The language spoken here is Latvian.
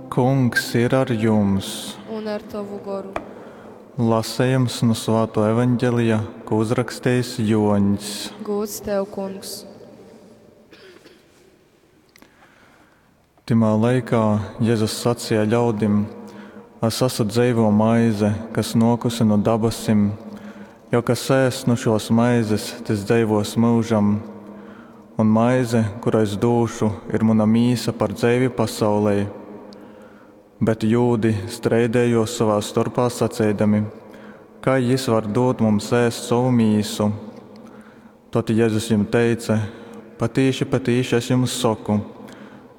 Kungs ir ar jums. Un ar tavu garu. Lasējums no Svētā evaņģēlija, ko uzrakstījis Joņs. Gods tev, Kungs. Timā laikā Jēzus sacīja ļaudim: Es esmu dzīvo maize, kas nokusi no dabasim, jo kas ēst no šos maizes, tas dzīvos mūžam. Un maize, kurai es došu, ir mana mīsa par dzīvi pasaulē. Bet jūdi streidējos savā starpā sacīdami: Kā jis var dot mums ēst savu mīsu? Tad Jēzus viņam teica: Patīši, patīši es jums saku,